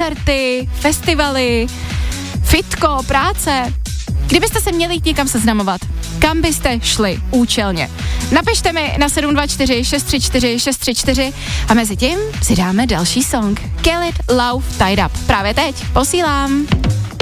koncerty, festivaly, fitko, práce. Kdybyste se měli jít někam seznamovat, kam byste šli účelně? Napište mi na 724 634 634 a mezi tím si dáme další song. Khalid Love Tied Up. Právě teď posílám.